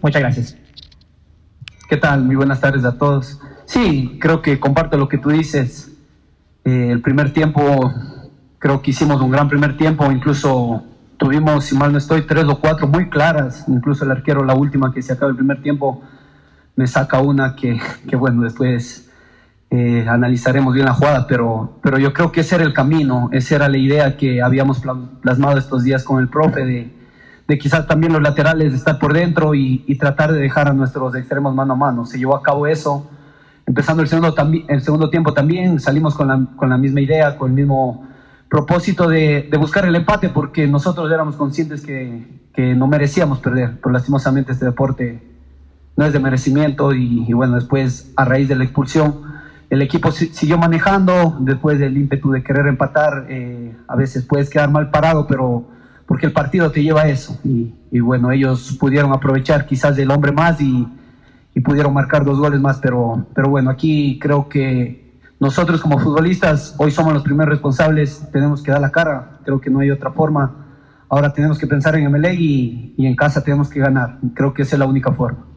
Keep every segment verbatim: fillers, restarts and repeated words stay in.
Muchas gracias. ¿Qué tal? Muy buenas tardes a todos. Sí, creo que comparto lo que tú dices. Eh, el primer tiempo, creo que hicimos un gran primer tiempo, incluso tuvimos, si mal no estoy, tres o cuatro muy claras. Incluso el arquero, la última que se acaba el primer tiempo, me saca una que, que bueno, después eh, analizaremos bien la jugada, pero, pero yo creo que ese era el camino, esa era la idea que habíamos plasmado estos días con el profe, de, de quizás también los laterales estar por dentro y, y tratar de dejar a nuestros extremos mano a mano. Se llevó a cabo eso. Empezando el segundo, el segundo tiempo también salimos con la, con la misma idea, con el mismo propósito de, de buscar el empate, porque nosotros éramos conscientes que, que no merecíamos perder, pero lastimosamente este deporte no es de merecimiento y, y bueno, después a raíz de la expulsión el equipo si, siguió manejando, después del ímpetu de querer empatar, eh, a veces puedes quedar mal parado, pero porque el partido te lleva a eso y, y bueno, ellos pudieron aprovechar quizás del hombre más y y pudieron marcar dos goles más, pero, pero bueno, aquí creo que nosotros como futbolistas hoy somos los primeros responsables, tenemos que dar la cara, creo que no hay otra forma. Ahora tenemos que pensar en Emelec y, y en casa tenemos que ganar, creo que esa es la única forma.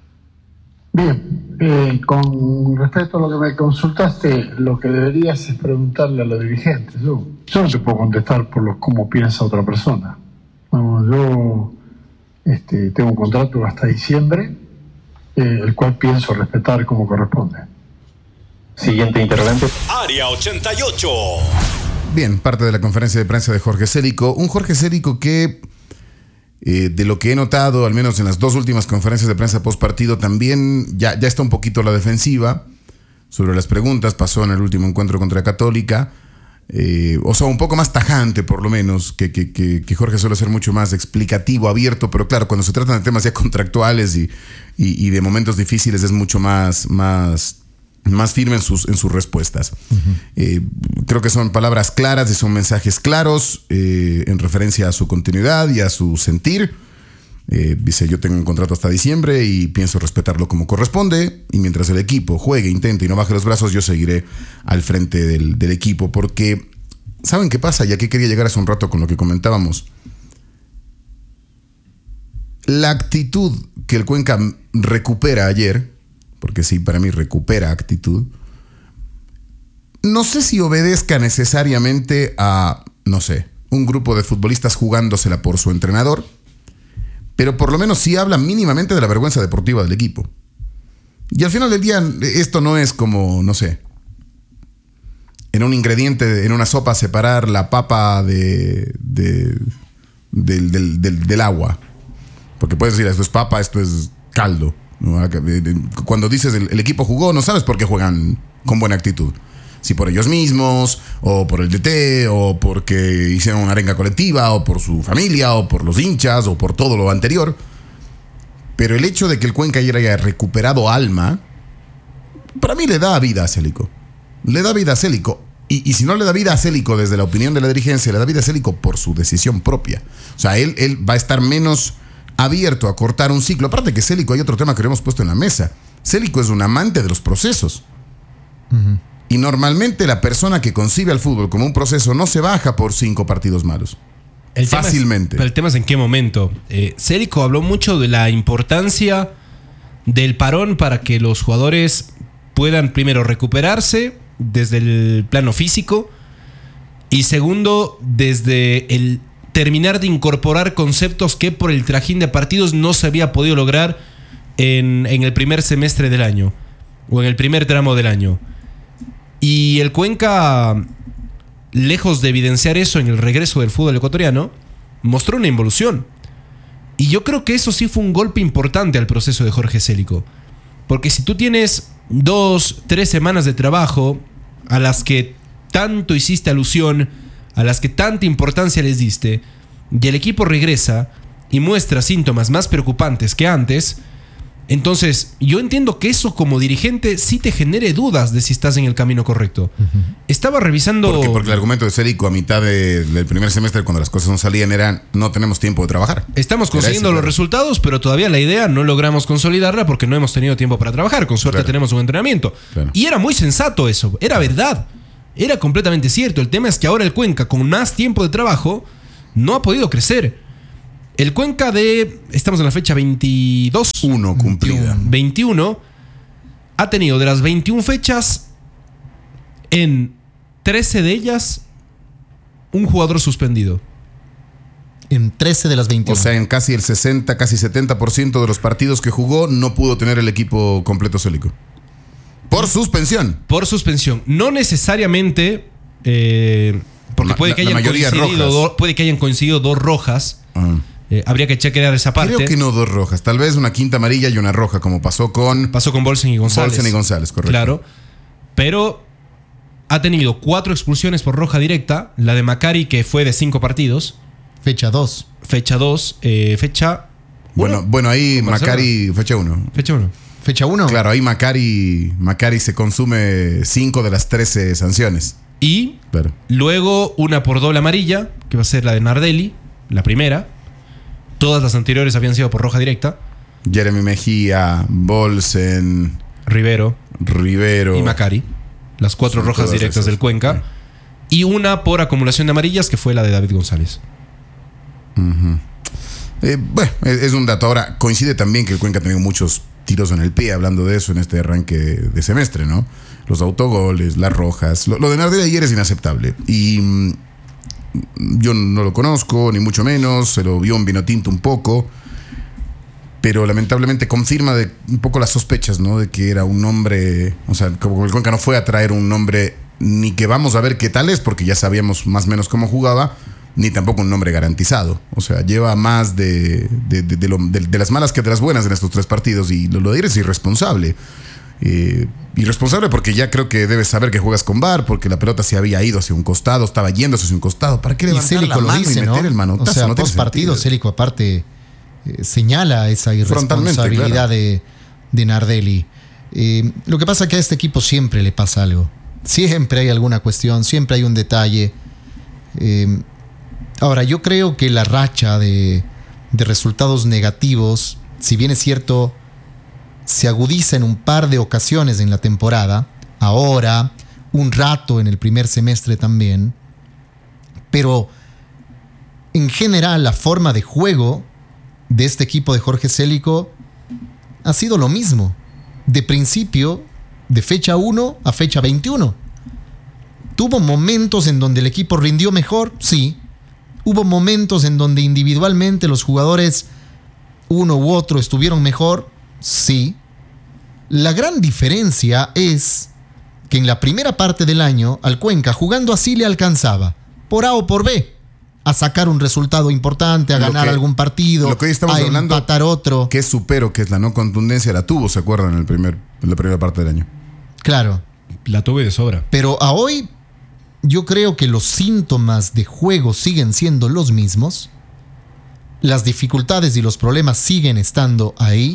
Bien, eh, con respecto a lo que me consultaste, lo que deberías es preguntarle a los dirigentes. Yo, yo no te puedo contestar por lo, cómo piensa otra persona. Bueno, yo este, tengo un contrato hasta diciembre, Eh, el cual pienso respetar como corresponde. Siguiente interrogante. Área ochenta y ocho. Bien, parte de la conferencia de prensa de Jorge Célico. Un Jorge Célico que, eh, de lo que he notado, al menos en las dos últimas conferencias de prensa post partido, también ya, ya está un poquito a la defensiva sobre las preguntas. Pasó en el último encuentro contra Católica. Eh, o sea, un poco más tajante, por lo menos, que, que, que, que Jorge suele ser mucho más explicativo, abierto, pero claro, cuando se tratan de temas ya contractuales y, y, y de momentos difíciles es mucho más, más, más firme en sus, en sus respuestas. Uh-huh. Eh, creo que son palabras claras y son mensajes claros eh, en referencia a su continuidad y a su sentir. Eh, dice, yo tengo un contrato hasta diciembre y pienso respetarlo como corresponde, y mientras el equipo juegue, intente y no baje los brazos, yo seguiré al frente del, del equipo, porque ¿saben qué pasa? Y aquí quería llegar hace un rato con lo que comentábamos. La actitud que el Cuenca recupera ayer, porque sí, para mí recupera actitud, no sé si obedezca necesariamente a, no sé, un grupo de futbolistas jugándosela por su entrenador, pero por lo menos sí habla mínimamente de la vergüenza deportiva del equipo. Y al final del día, esto no es como, no sé, en un ingrediente, en una sopa, separar la papa de, de, del, del, del, del agua. Porque puedes decir, esto es papa, esto es caldo, ¿no? Cuando dices el, el equipo jugó, no sabes por qué juegan con buena actitud. Si por ellos mismos, o por el D T, o porque hicieron una arenga colectiva, o por su familia, o por los hinchas, o por todo lo anterior. Pero el hecho de que el Cuenca ayer haya recuperado alma, para mí le da vida a Célico. Le da vida a Célico. Y, y si no le da vida a Célico desde la opinión de la dirigencia, le da vida a Célico por su decisión propia. O sea, él, él va a estar menos abierto a cortar un ciclo. Aparte que Célico, hay otro tema que lo hemos puesto en la mesa. Célico es un amante de los procesos. Uh-huh. Y normalmente la persona que concibe al fútbol como un proceso no se baja por cinco partidos malos. El Fácilmente. Tema es, pero el tema es en qué momento. Eh, Célico habló mucho de la importancia del parón para que los jugadores puedan primero recuperarse desde el plano físico y segundo desde el terminar de incorporar conceptos que por el trajín de partidos no se había podido lograr en, en el primer semestre del año o en el primer tramo del año. Y el Cuenca, lejos de evidenciar eso en el regreso del fútbol ecuatoriano, mostró una involución. Y yo creo que eso sí fue un golpe importante al proceso de Jorge Célico. Porque si tú tienes dos, tres semanas de trabajo a las que tanto hiciste alusión, a las que tanta importancia les diste, y el equipo regresa y muestra síntomas más preocupantes que antes, entonces yo entiendo que eso como dirigente sí te genere dudas de si estás en el camino correcto. Uh-huh. Estaba revisando... Porque, porque el argumento de Célico a mitad de, del primer semestre, cuando las cosas no salían, era no tenemos tiempo de trabajar. Estamos consiguiendo ese, los claro. resultados, pero todavía la idea no logramos consolidarla porque no hemos tenido tiempo para trabajar. Con suerte claro. tenemos un entrenamiento. Claro. Y era muy sensato eso, era verdad. Era completamente cierto. El tema es que ahora el Cuenca, con más tiempo de trabajo, no ha podido crecer. El Cuenca de... Estamos en la fecha veintidós. Uno cumplida. veintiuno. Ha tenido de las veintiuna fechas, en trece de ellas, un jugador suspendido. En trece de las veintiuna. O sea, en casi el sesenta, casi setenta por ciento de los partidos que jugó no pudo tener el equipo completo Célico. Por suspensión. Por suspensión. No necesariamente... Eh, porque La- puede, la- que la hayan mayoría coincidido rojas. do- puede que hayan coincidido dos rojas. Ah. Eh, habría que chequear esa parte. Creo que no dos rojas. Tal vez una quinta amarilla y una roja, como pasó con Pasó con Bolsen y González. Bolsen y González, correcto. Claro. Pero ha tenido cuatro expulsiones por roja directa. La de Macari, que fue de cinco partidos. Fecha dos. Fecha dos. Eh, fecha... Bueno, uno. bueno, ahí Con Barcelona. Macari, fecha uno. Fecha uno. Fecha uno. Claro, ahí Macari, Macari se consume cinco de las trece sanciones. Y Claro. luego una por doble amarilla, que va a ser la de Nardelli, la primera. Todas las anteriores habían sido por roja directa. Jeremy Mejía, Bolsen, Rivero Rivero. y Macari. Las cuatro Son rojas todas directas esas. del Cuenca. Y una por acumulación de amarillas, que fue la de David González. Eh, bueno, es, es un dato. Ahora, coincide también que el Cuenca ha tenido muchos tiros en el pie, hablando de eso en este arranque de semestre, ¿no? Los autogoles, las rojas. Lo, lo de Nardelli ayer es inaceptable. Y mm, yo no lo conozco, ni mucho menos. Se lo vio en Vinotinto un poco. Pero lamentablemente confirma de un poco las sospechas, ¿no? De que era un hombre. O sea, como el Cuenca no fue a traer un nombre ni que vamos a ver qué tal es, porque ya sabíamos más o menos cómo jugaba, ni tampoco un nombre garantizado. O sea, lleva más de, de, de, de, lo- de- de las malas que de las buenas en estos tres partidos. Y lo, lo de ayer es irresponsable. Eh, irresponsable porque ya creo que debes saber que juegas con V A R, porque la pelota se había ido hacia un costado, estaba yéndose hacia un costado. ¿Para qué Y levantar Célico la lo mano dice, y ¿no? meter el manotazo? O sea, No tiene post partido, sentido. Célico aparte eh, señala esa Frontalmente, irresponsabilidad claro. de, de Nardelli. Eh, lo que pasa es que a este equipo siempre le pasa algo. Siempre hay alguna cuestión, siempre hay un detalle. Eh, ahora, yo creo que la racha de, de resultados negativos, si bien es cierto, se agudiza en un par de ocasiones en la temporada, ahora, un rato en el primer semestre también, pero en general la forma de juego de este equipo de Jorge Célico ha sido lo mismo, de principio, de fecha uno a fecha veintiuno. ¿Tuvo momentos en donde el equipo rindió mejor? Sí. ¿Hubo momentos en donde individualmente los jugadores, uno u otro, estuvieron mejor? Sí. La gran diferencia es que en la primera parte del año al Cuenca jugando así le alcanzaba, por A o por B, a sacar un resultado importante, a Lo ganar que- algún partido, lo que hoy estamos a hablando, empatar otro. Que es supero, que es la no contundencia, la tuvo, ¿se acuerdan? En, el primer, en la primera parte del año. Claro, La tuve de sobra. pero a hoy yo creo que los síntomas de juego siguen siendo los mismos, las dificultades y los problemas siguen estando ahí.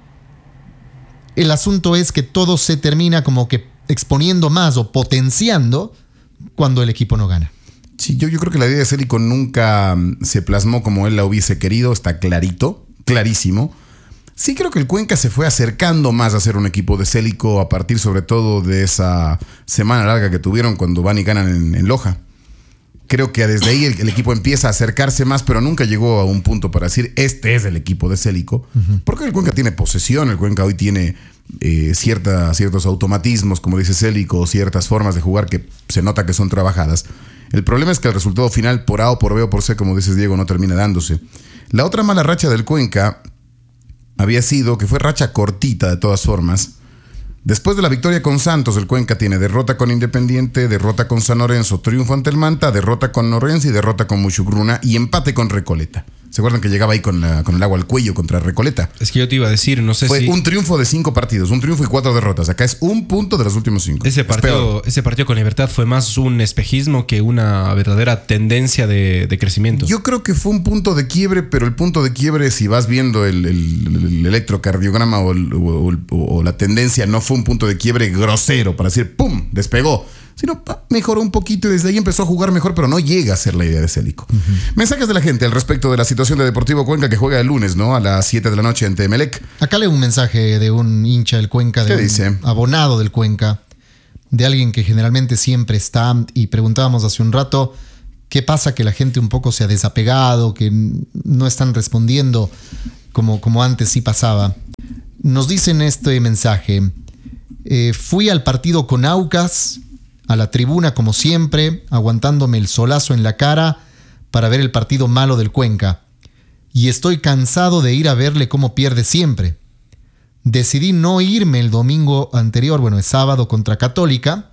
El asunto es que todo se termina como que exponiendo más o potenciando cuando el equipo no gana. Sí, yo, yo creo que la idea de Célico nunca mm, se plasmó como él la hubiese querido, está clarito, clarísimo. Sí creo que el Cuenca se fue acercando más a ser un equipo de Célico a partir sobre todo de esa semana larga que tuvieron cuando van y ganan en, en Loja. Creo que desde ahí el, el equipo empieza a acercarse más, pero nunca llegó a un punto para decir, este es el equipo de Célico. Uh-huh. Porque el Cuenca tiene posesión, el Cuenca hoy tiene eh, cierta, ciertos automatismos, como dice Célico, ciertas formas de jugar que se nota que son trabajadas. El problema es que el resultado final, por A o por B o por C, como dices Diego, no termina dándose. La otra mala racha del Cuenca había sido, que fue racha cortita de todas formas. Después de la victoria con Santos, el Cuenca tiene derrota con Independiente, derrota con San Lorenzo, triunfo ante el Manta, derrota con Norense y derrota con Muchugruna y empate con Recoleta. ¿Se acuerdan que llegaba ahí con, la, con el agua al cuello contra Recoleta? Es que yo te iba a decir, no sé Fue si... un triunfo de cinco partidos, un triunfo y cuatro derrotas. Acá es un punto de los últimos cinco. Ese Es peor. partido, ese partido con Libertad fue más un espejismo que una verdadera tendencia de, de crecimiento. Yo creo que fue un punto de quiebre, pero el punto de quiebre, si vas viendo el, el- el electrocardiograma o, el- o- o- o la tendencia, no fue un punto de quiebre grosero para decir ¡pum! Despegó. Sino pa, mejoró un poquito y desde ahí empezó a jugar mejor, pero no llega a ser la idea de Célico. Uh-huh. Mensajes de la gente al respecto de la situación de Deportivo Cuenca que juega el lunes, ¿no? A las siete de la noche ante Emelec. Acá leo un mensaje de un hincha del Cuenca, de ¿Qué un dice? abonado del Cuenca, de alguien que generalmente siempre está, y preguntábamos hace un rato ¿Qué pasa? Que la gente un poco se ha desapegado, que no están respondiendo como, como antes sí pasaba. Nos dicen este mensaje. Eh, fui al partido con Aucas, a la tribuna como siempre, aguantándome el solazo en la cara para ver el partido malo del Cuenca. Y estoy cansado de ir a verle cómo pierde siempre. Decidí no irme el domingo anterior, bueno, es sábado contra Católica,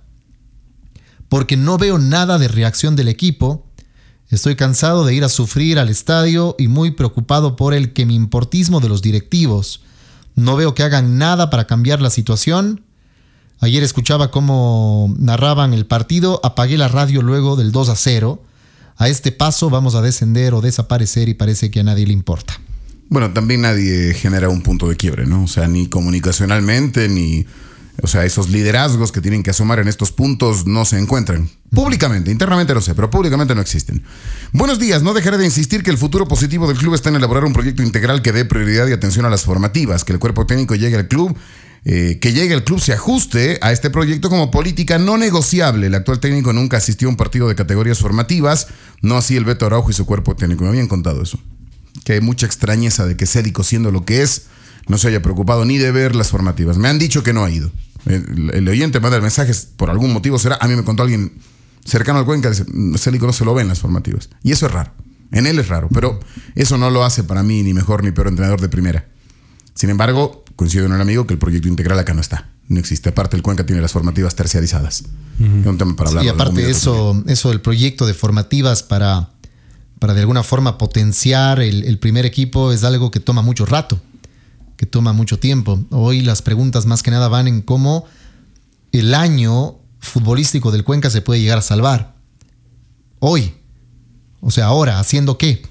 porque no veo nada de reacción del equipo. Estoy cansado de ir a sufrir al estadio y muy preocupado por el que me importismo de los directivos. No veo que hagan nada para cambiar la situación. Ayer escuchaba cómo narraban el partido, apagué la radio luego del dos a cero. A este paso vamos a descender o desaparecer y parece que a nadie le importa. Bueno, también nadie genera un punto de quiebre, ¿no? O sea, ni comunicacionalmente, ni... O sea, esos liderazgos que tienen que asomar en estos puntos no se encuentran. Públicamente, internamente no sé, pero públicamente no existen. Buenos días, no dejaré de insistir que el futuro positivo del club está en elaborar un proyecto integral que dé prioridad y atención a las formativas, que el cuerpo técnico llegue al club, eh, que llegue al club se ajuste a este proyecto como política no negociable. El actual técnico nunca asistió a un partido de categorías formativas, no así el Beto Araujo y su cuerpo técnico. Me habían contado eso. Que hay mucha extrañeza de que Célico, siendo lo que es, no se haya preocupado ni de ver las formativas. Me han dicho que no ha ido. El, el oyente manda el mensaje, por algún motivo será. A mí me contó alguien cercano al Cuenca, dice, Célico no se lo ve en las formativas. Y eso es raro. En él es raro, pero eso no lo hace para mí ni mejor ni peor entrenador de primera. Sin embargo, coincido en el amigo que el proyecto integral acá no está. No existe. Aparte, el Cuenca tiene las formativas terciarizadas. Uh-huh. Es un tema para hablar. Y aparte eso, eso del proyecto de formativas para, para de alguna forma potenciar el, el primer equipo es algo que toma mucho rato, que toma mucho tiempo. Hoy las preguntas más que nada van en cómo el año futbolístico del Cuenca se puede llegar a salvar. Hoy. O sea, ahora, ¿haciendo qué?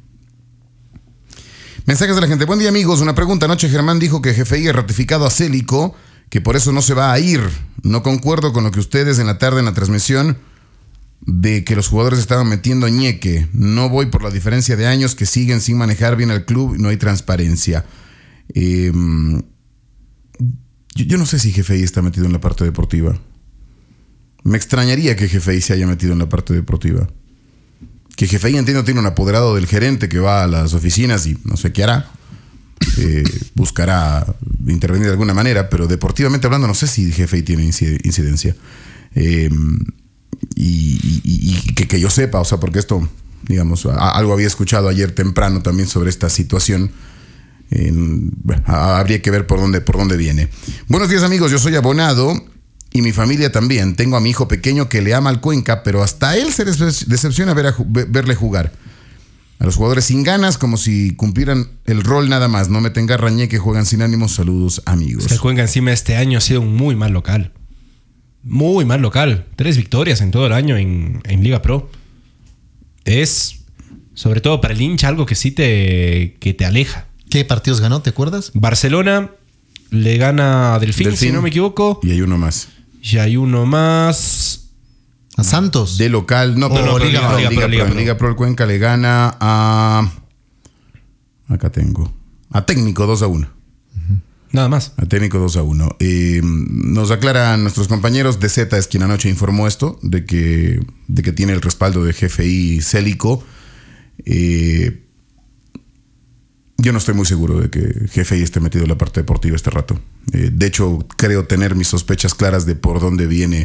Mensajes de la gente. Buen día, amigos. Una pregunta. Anoche Germán dijo que G F I ha ratificado a Célico, que por eso no se va a ir. No concuerdo con lo que ustedes en la tarde en la transmisión de que los jugadores estaban metiendo ñeque. No voy por la diferencia de años que siguen sin manejar bien al club y no hay transparencia. Eh, yo, yo no sé si G F I está metido en la parte deportiva. Me extrañaría que G F I se haya metido en la parte deportiva. Que G F I, entiendo, tiene un apoderado del gerente que va a las oficinas y no sé qué hará. Eh, buscará intervenir de alguna manera, pero deportivamente hablando no sé si G F I tiene incidencia. Eh, y y, y que, que yo sepa, o sea, porque esto, digamos, a, algo había escuchado ayer temprano también sobre esta situación. En, bueno, habría que ver por dónde, por dónde viene. Buenos días, amigos, yo soy abonado y mi familia también. Tengo a mi hijo pequeño que le ama al Cuenca, pero hasta él se decepciona ver a, verle jugar. A los jugadores sin ganas, como si cumplieran el rol nada más. No me tenga rañé que juegan sin ánimos. Saludos, amigos. Es que el Cuenca encima este año ha sido un muy mal local. Muy mal local. Tres victorias en todo el año en, en Liga Pro. Es, sobre todo para el hincha, algo que sí te, que te aleja. ¿Qué partidos ganó? ¿Te acuerdas? Barcelona le gana a Delfín, Delfín, si no me equivoco. Y hay uno más. Y hay uno más. ¿A Santos? De local. No, Oh, pero Liga, Liga, Pro, Liga, Liga, Pro, Liga Pro. Pro. Liga Pro el Cuenca le gana a... Acá tengo. A Técnico dos a uno. Nada más. A Técnico dos a uno. Eh, nos aclaran nuestros compañeros. De Z es quien anoche informó esto, de que, de que tiene el respaldo de G F I Célico. Eh, yo no estoy muy seguro de que G F I esté metido en la parte deportiva este rato. Eh, de hecho, creo tener mis sospechas claras de por dónde viene,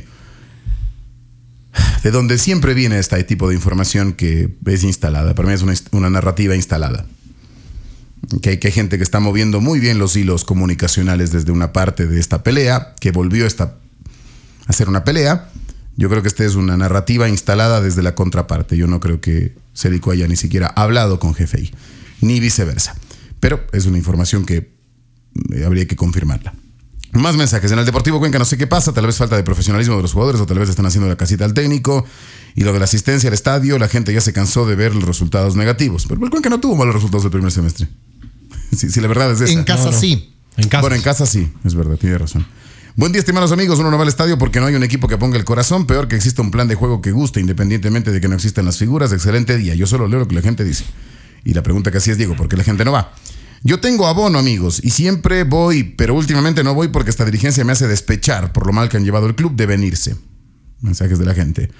de dónde siempre viene este tipo de información que es instalada. Para mí es una, una narrativa instalada. Que hay, que hay gente que está moviendo muy bien los hilos comunicacionales desde una parte de esta pelea, que volvió esta, a ser una pelea. Yo creo que esta es una narrativa instalada desde la contraparte. Yo no creo que Célico haya ni siquiera hablado con G F I, ni viceversa. Pero es una información que eh, habría que confirmarla. Más mensajes. En el Deportivo Cuenca no sé qué pasa, tal vez falta de profesionalismo de los jugadores o tal vez están haciendo la casita al técnico. Y lo de la asistencia al estadio, la gente ya se cansó de ver los resultados negativos. Pero el Cuenca no tuvo malos resultados del primer semestre. Si, si la verdad es esa. En casa No, no. sí. En casa. Bueno, en casa sí, es verdad, tiene razón. Buen día, estimados amigos. Uno no va al estadio porque no hay un equipo que ponga el corazón. Peor que exista un plan de juego que guste, independientemente de que no existan las figuras. Excelente día. Yo solo leo lo que la gente dice. Y la pregunta que así es, Diego, ¿por qué la gente no va? Yo tengo abono, amigos, y siempre voy, pero últimamente no voy porque esta dirigencia me hace despechar por lo mal que han llevado el club. Deben irse. Mensajes de la gente.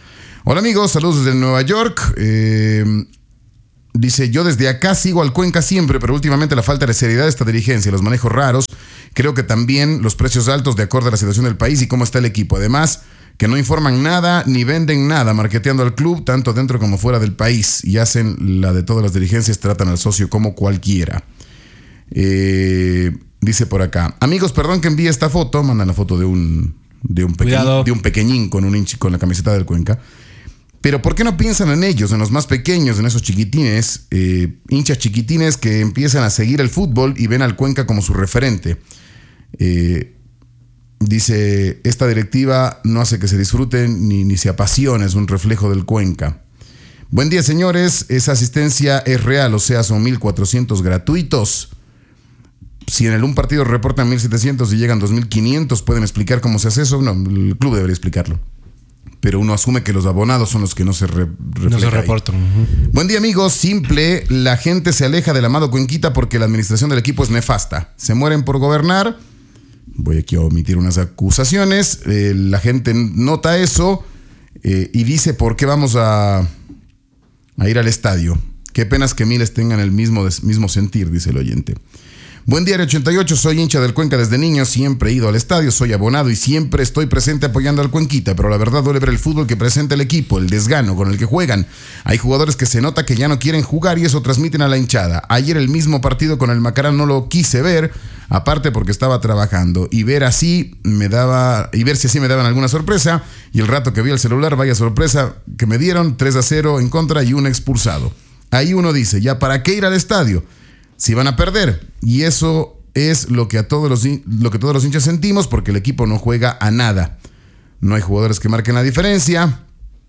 Hola amigos, saludos desde Nueva York. Eh, dice, yo desde acá sigo al Cuenca siempre, pero últimamente la falta de seriedad de esta dirigencia, los manejos raros, creo que también los precios altos de acuerdo a la situación del país y cómo está el equipo. Además, que no informan nada ni venden nada, marketeando al club tanto dentro como fuera del país y hacen la de todas las dirigencias, tratan al socio como cualquiera. Eh, dice por acá, amigos, perdón que envíe esta foto, mandan la foto de un de un, pequeñín, de un pequeñín con un hinch, con la camiseta del Cuenca. Pero ¿por qué no piensan en ellos, en los más pequeños, en esos chiquitines, eh, hinchas chiquitines que empiezan a seguir el fútbol y ven al Cuenca como su referente? Eh, Dice, esta directiva no hace que se disfruten ni, ni se apasione, es un reflejo del Cuenca. Buen día, señores, esa asistencia es real, o sea, son mil cuatrocientos gratuitos. Si en el un partido reportan mil setecientos y llegan dos mil quinientos, ¿pueden explicar cómo se hace eso? No, el club debería explicarlo. Pero uno asume que los abonados son los que no se, re, no se reportan. Uh-huh. Buen día, amigos. Simple, la gente se aleja del amado Cuenquita porque la administración del equipo es nefasta. Se mueren por gobernar. Voy aquí a omitir unas acusaciones. Eh, la gente nota eso eh, y dice por qué vamos a, a ir al estadio. Qué penas que miles tengan el mismo, mismo sentir, dice el oyente. Buen día, ochenta y ocho, soy hincha del Cuenca desde niño, siempre he ido al estadio, soy abonado y siempre estoy presente apoyando al Cuenquita, pero la verdad duele ver el fútbol que presenta el equipo, el desgano con el que juegan. Hay jugadores que se nota que ya no quieren jugar y eso transmiten a la hinchada. Ayer el mismo partido con el Macará no lo quise ver, aparte porque estaba trabajando, y ver así me daba, y ver si así me daban alguna sorpresa, y el rato que vi el celular, vaya sorpresa que me dieron, tres a cero en contra y un expulsado. Ahí uno dice, ¿ya para qué ir al estadio? Si van a perder, y eso es lo que a todos los lo que todos los hinchas sentimos porque el equipo no juega a nada. No hay jugadores que marquen la diferencia.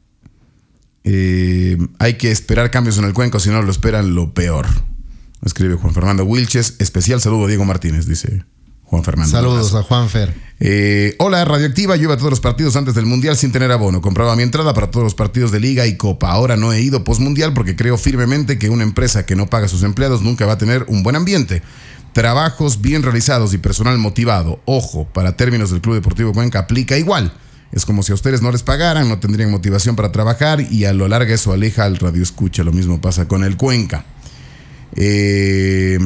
Eh, hay que esperar cambios en el Cuenca, si no lo esperan lo peor. Escribe Juan Fernando Wilches. Especial saludo a Diego Martínez, dice Juan Fernando. Saludos a Juan Fer. Eh, hola, Radioactiva. Yo iba a todos los partidos antes del Mundial sin tener abono. Compraba mi entrada para todos los partidos de Liga y Copa. Ahora no he ido postmundial porque creo firmemente que una empresa que no paga a sus empleados nunca va a tener un buen ambiente. Trabajos bien realizados y personal motivado. Ojo, para términos del Club Deportivo Cuenca aplica igual. Es como si a ustedes no les pagaran, no tendrían motivación para trabajar y a lo largo eso aleja al radioescucha. Lo mismo pasa con el Cuenca. Eh...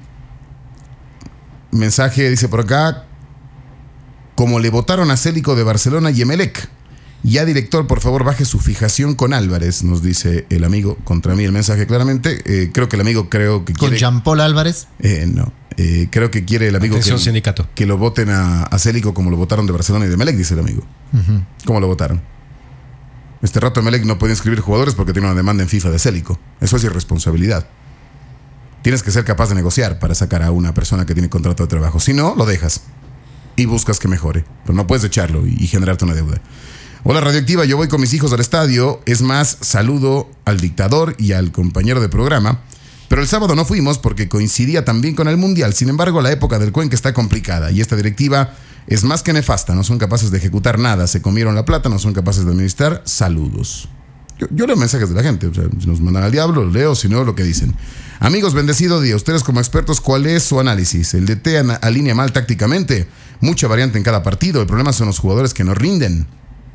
Mensaje dice por acá, como le votaron a Célico de Barcelona y Emelec, ya director, por favor baje su fijación con Álvarez, nos dice el amigo, contra mí el mensaje claramente, eh, creo que el amigo creo que ¿Con quiere... Jean-Paul Álvarez? Eh, no, eh, creo que quiere el amigo Atención, que, sindicato. que lo voten a, a Célico como lo votaron de Barcelona y de Emelec, dice el amigo. Uh-huh. ¿Cómo lo votaron? Este rato Emelec no puede inscribir jugadores porque tiene una demanda en FIFA de Célico, eso es irresponsabilidad. Tienes que ser capaz de negociar para sacar a una persona que tiene contrato de trabajo. Si no, lo dejas y buscas que mejore. Pero no puedes echarlo y, y generarte una deuda. Hola, Radioactiva. Yo voy con mis hijos al estadio. Es más, saludo al dictador y al compañero de programa. Pero el sábado no fuimos porque coincidía también con el Mundial. Sin embargo, la época del Cuenca está complicada y esta directiva es más que nefasta. No son capaces de ejecutar nada. Se comieron la plata, no son capaces de administrar. Saludos. Yo, yo leo mensajes de la gente, o sea, si nos mandan al diablo, lo leo, si no, lo que dicen. Amigos, bendecido día. Ustedes como expertos, ¿cuál es su análisis? ¿El D T alinea mal tácticamente? Mucha variante en cada partido. El problema son los jugadores que no rinden.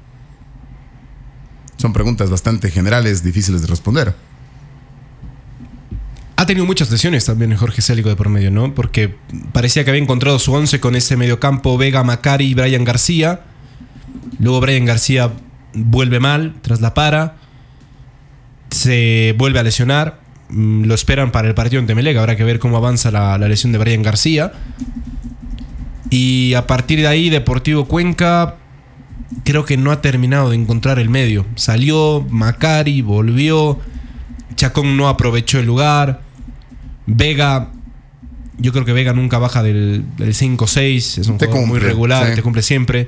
Son preguntas bastante generales, difíciles de responder. Ha tenido muchas lesiones también Jorge Célico de por medio, ¿no? Porque parecía que había encontrado su once con ese mediocampo Vega, Macari y Brian García. Luego Brian García vuelve mal tras la para. Se vuelve a lesionar. Lo esperan para el partido ante Emelec. Habrá que ver cómo avanza la, la lesión de Brian García. Y a partir de ahí, Deportivo Cuenca creo que no ha terminado de encontrar el medio. Salió Macari, volvió. Chacón no aprovechó el lugar. Vega, yo creo que Vega nunca baja del, del cinco seis. Es un te jugador cumple, muy regular, sí. Te cumple siempre.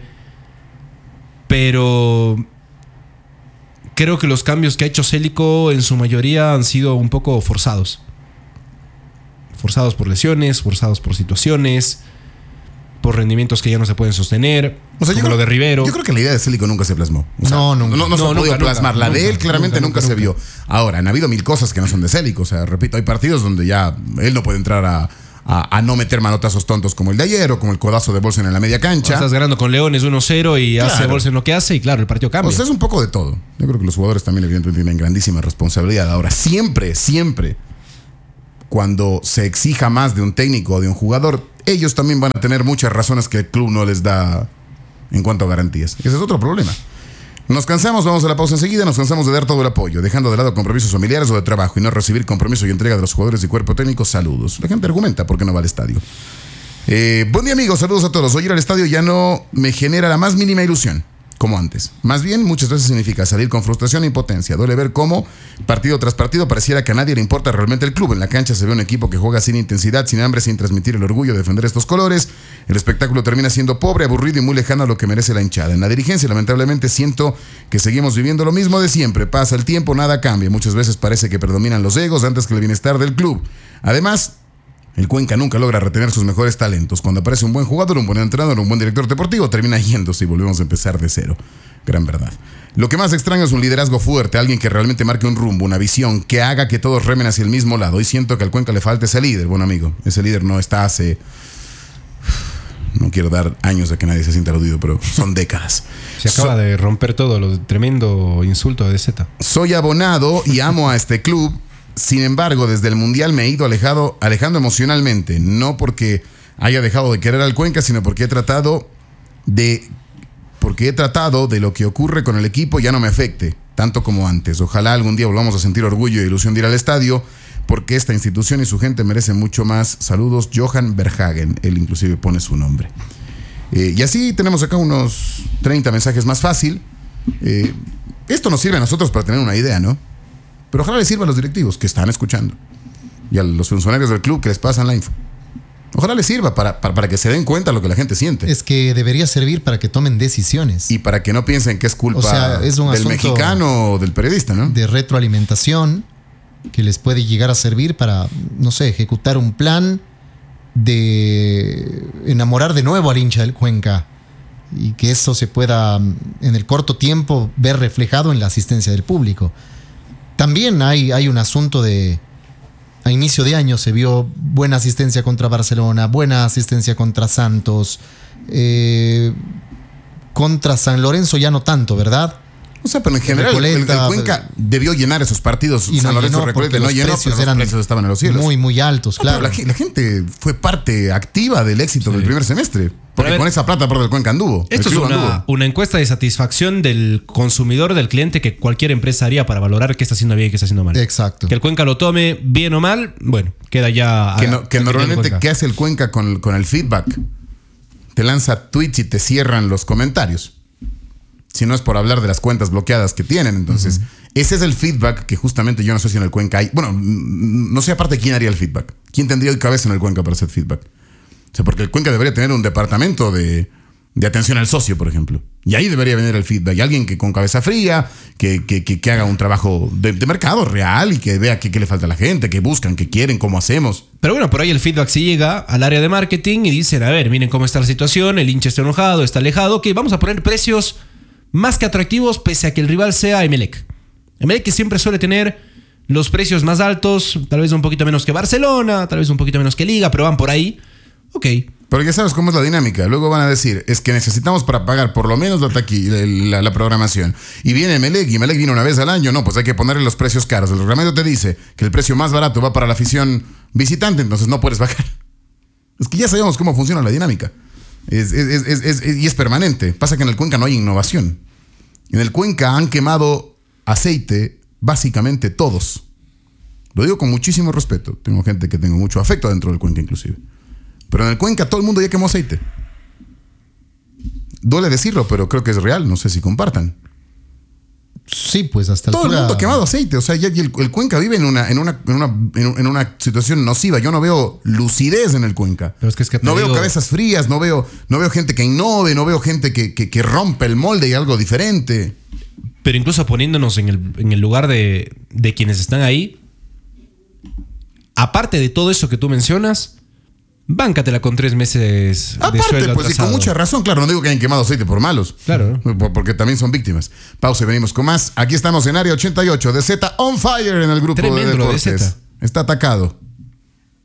Pero creo que los cambios que ha hecho Célico en su mayoría han sido un poco forzados. Forzados por lesiones, forzados por situaciones, por rendimientos que ya no se pueden sostener, o sea, como creo, lo de Rivero. Yo creo que la idea de Célico nunca se plasmó. O sea, no, nunca. No, no, no se No, ha podido nunca, plasmar. nunca, la de nunca, él claramente nunca, nunca, nunca, se vio. Ahora, han habido mil cosas que no son de Célico. O sea, repito, hay partidos donde ya él no puede entrar a, a, a no meter manotazos tontos como el de ayer o como el codazo de Bolsen en la media cancha. O estás ganando con Leones uno cero y Claro. hace Bolsen lo que hace y claro, el partido cambia. O sea, es un poco de todo. Yo creo que los jugadores también evidentemente tienen grandísima responsabilidad. Ahora, siempre, siempre, cuando se exija más de un técnico o de un jugador, ellos también van a tener muchas razones que el club no les da en cuanto a garantías. Ese es otro problema. Nos cansamos, vamos a la pausa enseguida, nos cansamos de dar todo el apoyo, dejando de lado compromisos familiares o de trabajo y no recibir compromiso y entrega de los jugadores y cuerpo técnico. Saludos. La gente argumenta por qué no va al estadio. Eh, buen día, amigos, saludos a todos. Hoy ir al estadio ya no me genera la más mínima ilusión, como antes. Más bien, muchas veces significa salir con frustración e impotencia. Duele ver cómo, partido tras partido, pareciera que a nadie le importa realmente el club. En la cancha se ve un equipo que juega sin intensidad, sin hambre, sin transmitir el orgullo de defender estos colores. El espectáculo termina siendo pobre, aburrido y muy lejano a lo que merece la hinchada. En la dirigencia, lamentablemente, siento que seguimos viviendo lo mismo de siempre. Pasa el tiempo, nada cambia. Muchas veces parece que predominan los egos antes que el bienestar del club. Además, el Cuenca nunca logra retener sus mejores talentos. Cuando aparece un buen jugador, un buen entrenador, un buen director deportivo, termina yéndose y volvemos a empezar de cero. Gran verdad. Lo que más extraño es un liderazgo fuerte, alguien que realmente marque un rumbo, una visión, que haga que todos remen hacia el mismo lado. Y siento que al Cuenca le falta ese líder, buen amigo. Ese líder no está hace... No quiero dar años de que nadie se sienta aludido, pero son décadas. Se acaba so- de romper todo, lo tremendo insulto de D Z. Soy abonado y amo a este club. Sin embargo, desde el Mundial me he ido alejado, alejando emocionalmente. No porque haya dejado de querer al Cuenca, sino porque he tratado de... Porque he tratado de lo que ocurre con el equipo ya no me afecte, tanto como antes. Ojalá algún día volvamos a sentir orgullo e ilusión de ir al estadio, porque esta institución y su gente merecen mucho más. Saludos, Johan Verhagen. Él inclusive pone su nombre. Eh, y así tenemos acá unos treinta mensajes más fácil. Eh, esto nos sirve a nosotros para tener una idea, ¿no? Pero ojalá les sirva a los directivos que están escuchando y a los funcionarios del club que les pasan la info. Ojalá les sirva para, para, para que se den cuenta de lo que la gente siente. Es que debería servir para que tomen decisiones. Y para que no piensen que es culpa O sea, es un del asunto mexicano o del periodista, ¿no? De retroalimentación que les puede llegar a servir para, no sé, ejecutar un plan de enamorar de nuevo al hincha del Cuenca y que eso se pueda en el corto tiempo ver reflejado en la asistencia del público. También hay, hay un asunto de... A inicio de año se vio buena asistencia contra Barcelona, buena asistencia contra Santos, eh, contra San Lorenzo ya no tanto, ¿verdad? O sea, pero en general el, el, el Cuenca debió llenar esos partidos. Y San no Lorenzo Recoleta no llenó, pero los precios estaban en los cielos. Muy, muy altos, no, claro. Pero la, la gente fue parte activa del éxito sí. del primer semestre. Porque ver, con esa plata por el Cuenca anduvo. Esto es una, una encuesta de satisfacción del consumidor, del cliente, que cualquier empresa haría para valorar qué está haciendo bien y qué está haciendo mal. Exacto. Que el Cuenca lo tome bien o mal, bueno, queda ya... Que, no, que normalmente, ¿qué hace el Cuenca con, con el feedback? Te lanza tweets y te cierran los comentarios. Si no es por hablar de las cuentas bloqueadas que tienen. Entonces, uh-huh. ese es el feedback que justamente yo no sé si en el Cuenca hay... Bueno, no sé aparte quién haría el feedback. ¿Quién tendría hoy cabeza en el Cuenca para hacer feedback? O sea, porque el Cuenca debería tener un departamento de, de atención al socio, por ejemplo. Y ahí debería venir el feedback. Y alguien que con cabeza fría, que, que, que, que haga un trabajo de, de mercado real y que vea qué le falta a la gente, qué buscan, qué quieren, cómo hacemos. Pero bueno, por ahí el feedback sí llega al área de marketing y dicen, a ver, miren cómo está la situación, el hincha está enojado, está alejado, que vamos a poner precios más que atractivos pese a que el rival sea Emelec. Emelec que siempre suele tener los precios más altos, tal vez un poquito menos que Barcelona, tal vez un poquito menos que Liga, pero van por ahí. Ok. Pero ya sabes cómo es la dinámica. Luego van a decir, es que necesitamos para pagar por lo menos la, taqui, la, la programación. Y viene Emelec, y Emelec viene una vez al año. No, pues hay que ponerle los precios caros. El reglamento te dice que el precio más barato va para la afición visitante, entonces no puedes bajar. Es que ya sabemos cómo funciona la dinámica. Es, es, es, es, es, y es permanente. Pasa que en el Cuenca no hay innovación. En el Cuenca han quemado aceite básicamente todos. Lo digo con muchísimo respeto. Tengo gente que tengo mucho afecto dentro del Cuenca inclusive. Pero en el Cuenca todo el mundo ya quemó aceite. Duele decirlo, pero creo que es real. No sé si compartan. Sí, pues hasta el todo el mundo ha quemado aceite. O sea, ya el, el Cuenca vive en una, en, una, en, una, en una situación nociva. Yo no veo lucidez en el Cuenca. Pero es que es que no digo... veo cabezas frías, no veo, no veo gente que innove, no veo gente que, que, que rompe el molde y algo diferente. Pero incluso poniéndonos en el, en el lugar de, de quienes están ahí, aparte de todo eso que tú mencionas, báncatela con tres meses aparte, de sueldo pues, y con mucha razón, claro, no digo que hayan quemado aceite por malos. Claro. Porque también son víctimas. Pausa y venimos con más. Aquí estamos en Área ochenta y ocho de Z On Fire en el grupo Tremendo de deportes. de Z. Está atacado.